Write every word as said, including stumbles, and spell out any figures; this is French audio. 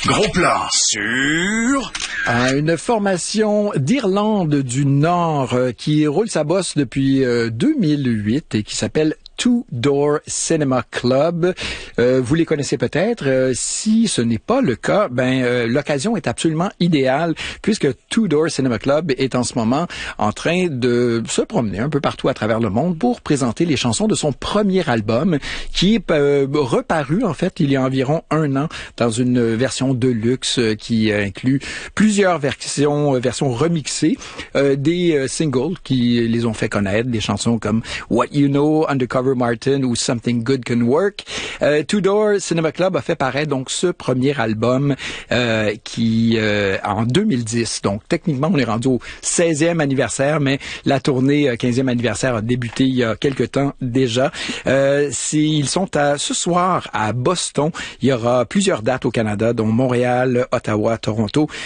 Gros plan sur... À une formation d'Irlande du Nord euh, qui roule sa bosse depuis euh, deux mille huit et qui s'appelle Two Door Cinema Club. Euh, vous les connaissez peut-être. Euh, si ce n'est pas le cas, ben euh, l'occasion est absolument idéale puisque Two Door Cinema Club est en ce moment en train de se promener un peu partout à travers le monde pour présenter les chansons de son premier album qui est euh, reparu en fait il y a environ un an dans une version deluxe euh, qui inclut plusieurs versions, euh, versions remixées, euh, des euh, singles qui les ont fait connaître, des chansons comme What You Know, Undercover Martin ou Something Good Can Work. Euh, Two Door Cinema Club a fait paraître donc ce premier album euh, qui euh, en deux mille dix. Donc techniquement on est rendu au seizième anniversaire, mais la tournée euh, quinzième anniversaire a débuté il y a quelque temps déjà. Euh, ils sont à ce soir à Boston. Il y aura plusieurs dates au Canada, dont Montréal, Ottawa, Toronto.